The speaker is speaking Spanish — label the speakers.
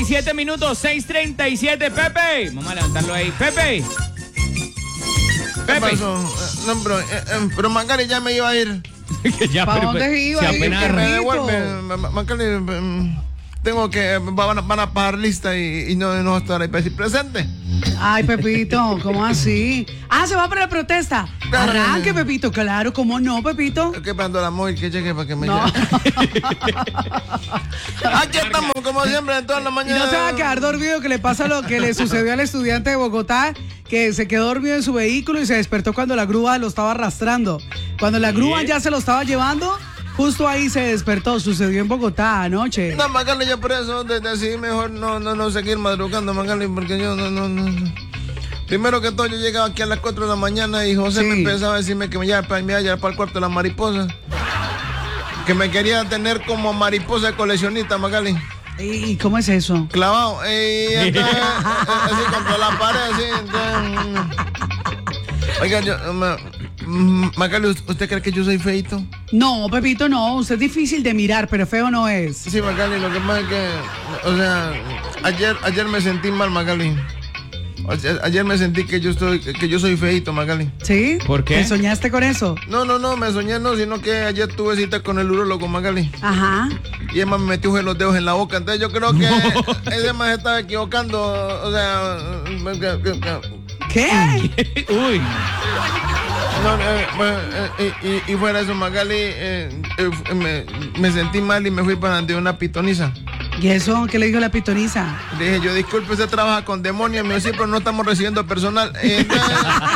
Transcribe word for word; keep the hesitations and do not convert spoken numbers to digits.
Speaker 1: siete minutos, seis treinta y siete. Pepe, vamos a levantarlo ahí. Pepe.
Speaker 2: ¿Qué
Speaker 1: Pepe.
Speaker 2: pasó? Eh, No, pero, eh, eh, pero Magali ya me iba a ir.
Speaker 1: Ya,
Speaker 3: ¿Para
Speaker 1: pero-
Speaker 3: dónde iba?
Speaker 1: si
Speaker 3: Ay,
Speaker 1: apenas
Speaker 3: qué
Speaker 2: Me
Speaker 3: rico.
Speaker 2: devuelve. Ma- Ma- Magali, mm, tengo que. Van a, van a pagar lista y, y no, no estar ahí para decir presente.
Speaker 3: Ay, Pepito, ¿cómo así? Ah, ¿se va para la protesta?
Speaker 2: Claro.
Speaker 3: Arranque, Pepito, claro, ¿cómo no, Pepito?
Speaker 2: Estoy esperando a la móvil que llegue para que me
Speaker 3: No.
Speaker 2: lleve. Aquí estamos, como siempre, en todas las
Speaker 3: Y
Speaker 2: mañanas.
Speaker 3: no se va a quedar dormido, que le pasa lo que le sucedió al estudiante de Bogotá, que se quedó dormido en su vehículo y se despertó cuando la grúa lo estaba arrastrando. Cuando la grúa ya se lo estaba llevando, justo ahí se despertó. Sucedió en Bogotá anoche.
Speaker 2: No, Magali, yo por eso de- decidí mejor no, no, no seguir madrugando, Magali, porque yo no, no, no. no. Primero que todo, yo llegaba aquí a las cuatro de la mañana y José
Speaker 3: Sí.
Speaker 2: me empezaba a decirme que me iba para, me iba a llevar para el cuarto de las mariposas. Que me quería tener como mariposa coleccionista, Magali.
Speaker 3: ¿Y, y cómo es eso?
Speaker 2: Clavado. Y entonces, eh, eh, así contra la pared, así. Entonces, oiga, yo, ma- mm, Magali, ¿usted cree que yo soy feito?
Speaker 3: No, Pepito, no. Usted es difícil de mirar, pero feo no es.
Speaker 2: Sí, Magali, lo que pasa es que, o sea, ayer, ayer me sentí mal, Magali. Ayer, ayer me sentí que yo estoy, que yo soy feito, Magali.
Speaker 3: ¿Sí?
Speaker 1: ¿Por qué?
Speaker 3: ¿Te soñaste con eso?
Speaker 2: No, no, no, me soñé no, sino que ayer tuve cita con el urólogo, Magali.
Speaker 3: Ajá.
Speaker 2: Y Emma me metió los dedos en la boca. Entonces yo creo que ese más estaba equivocando. O sea, que- que- que-
Speaker 3: ¿Qué?
Speaker 1: Uy.
Speaker 2: no, eh, bueno, eh, y, y- y fuera eso, Magali, eh, eh, me, me sentí mal y me fui para ante una pitoniza.
Speaker 3: ¿Y eso qué le dijo la pitoniza?
Speaker 2: Le dije, yo disculpe, usted trabaja con demonios, me dijo, sí, pero no estamos recibiendo personal. Eh, entonces,